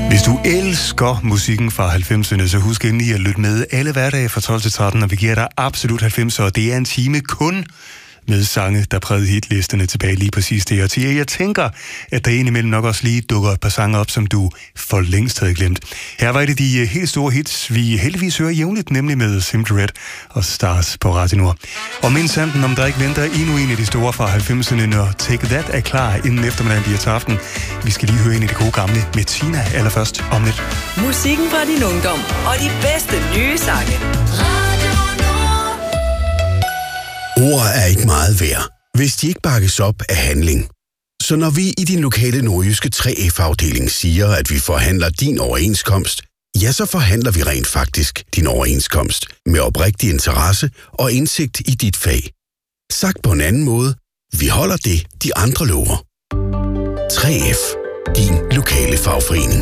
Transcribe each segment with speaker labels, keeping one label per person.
Speaker 1: Hvis du elsker musikken fra 90'erne, så husk endelig at lytte med alle hverdage fra 12 til 13, og vi giver dig absolut 90'er, og det er en time kun med sange, der prægede hitlisterne tilbage lige præcis det årti. Jeg tænker, at der indimellem nok også lige dukker et par sange op, som du for længst havde glemt. Her var det de helt store hits, vi heldigvis hører jævnligt, nemlig med Simply Red og Stars på Radio Nord. Og mind sanden, om der ikke venter endnu en af de store fra 90'erne, når Take That er klar inden eftermiddagen bliver til aften. Vi skal lige høre en af de gode gamle med Tina allerførst om lidt.
Speaker 2: Musikken fra din ungdom og de bedste nye sange.
Speaker 3: Ord er ikke meget værd, hvis de ikke bakkes op af handling. Så når vi i din lokale nordjyske 3F-afdeling siger, at vi forhandler din overenskomst, ja, så forhandler vi rent faktisk din overenskomst med oprigtig interesse og indsigt i dit fag. Sagt på en anden måde, vi holder det, de andre lover. 3F, din lokale fagforening.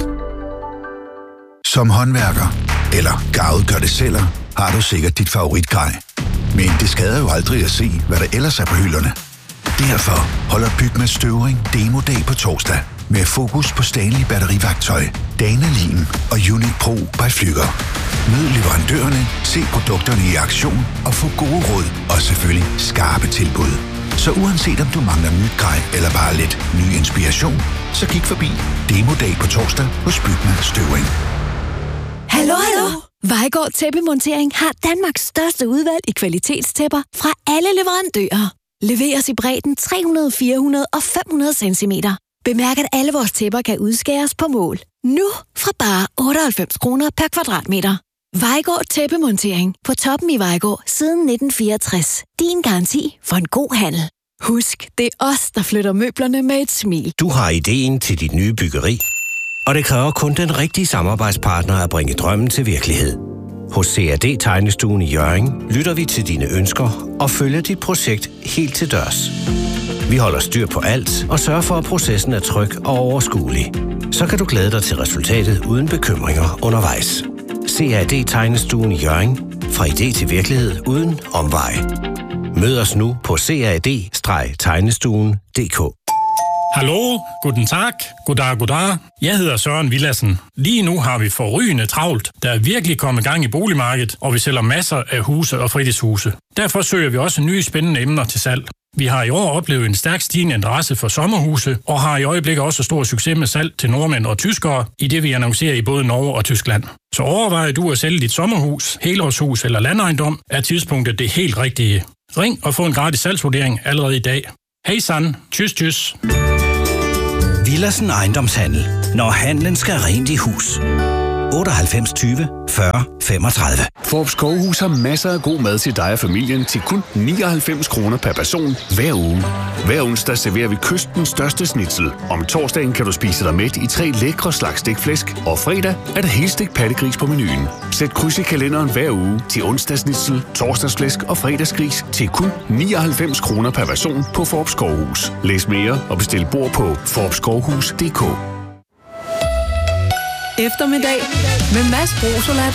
Speaker 4: Som håndværker eller garvet gør det selv, har du sikkert dit favoritgrej. Men det skader jo aldrig at se, hvad der ellers er på hylderne. Derfor holder Bygma Støvring Demo-dag på torsdag med fokus på Stanley batteriværktøj, Dana Lim og Unit Pro by Flügger. Mød leverandørerne, se produkterne i aktion og få gode råd og selvfølgelig skarpe tilbud. Så uanset om du mangler nyt grej eller bare lidt ny inspiration, så kig forbi Demo-dag på torsdag hos Bygma Støvring.
Speaker 5: Hallo, hallo! Vejgaard Tæppemontering har Danmarks største udvalg i kvalitetstæpper fra alle leverandører. Leveres i bredden 300, 400 og 500 cm. Bemærk, at alle vores tæpper kan udskæres på mål. Nu fra bare 98 kroner per kvadratmeter. Vejgaard Tæppemontering på toppen i Vejgaard siden 1964. Din garanti for en god handel. Husk, det er os, der flytter møblerne med et smil.
Speaker 6: Du har ideen til dit nye byggeri, og det kræver kun den rigtige samarbejdspartner at bringe drømmen til virkelighed. Hos CAD Tegnestuen i Hjørring lytter vi til dine ønsker og følger dit projekt helt til dørs. Vi holder styr på alt og sørger for, at processen er tryg og overskuelig. Så kan du glæde dig til resultatet uden bekymringer undervejs. CAD Tegnestuen i Hjørring. Fra idé til virkelighed uden omveje. Mød os nu på cad-tegnestuen.dk.
Speaker 7: Hallo, guten tag, goddag. Jeg hedder Søren Villadsen. Lige nu har vi forrygende travlt. Der er virkelig kommet gang i boligmarkedet, og vi sælger masser af huse og fritidshuse. Derfor søger vi også nye spændende emner til salg. Vi har i år oplevet en stærk stigende interesse for sommerhuse, og har i øjeblikket også stor succes med salg til nordmænd og tyskere, i det vi annoncerer i både Norge og Tyskland. Så overvejer du at sælge dit sommerhus, helårshus eller landejendom, er tidspunktet det helt rigtige. Ring og få en gratis salgsvurdering allerede i dag. Hej San, tjus.
Speaker 6: Villadsen Ejendomshandel. Når handlen skal rent i hus. 98 20 40 35.
Speaker 8: Forbes Skovhus har masser af god mad til dig og familien til kun 99 kroner per person hver uge. Hver onsdag serverer vi kystens største schnitzel. Om torsdagen kan du spise dig mæt i 3 lækre slags stegflæsk, og fredag er der helstegt pattegris på menuen. Sæt kryds i kalenderen hver uge til onsdagsschnitzel, torsdagsflæsk og fredagsgris til kun 99 kroner per person på Forbes Skovhus. Læs mere og bestil bord på forbeskovhus.dk.
Speaker 2: Eftermiddag med Mads Brosolat.